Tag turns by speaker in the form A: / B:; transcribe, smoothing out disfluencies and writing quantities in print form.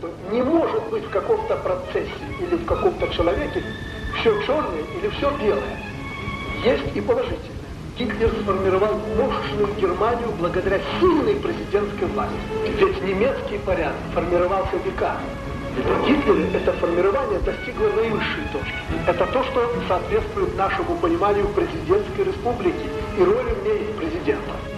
A: что не может быть в каком-то процессе или в каком-то человеке все черное или все белое. Есть и положительное. Гитлер сформировал мощную Германию благодаря сильной президентской власти. Ведь немецкий порядок формировался веками. При Гитлере это формирование достигло наивысшей точки. Это то, что соответствует нашему пониманию президентской республики и роли в ней президента.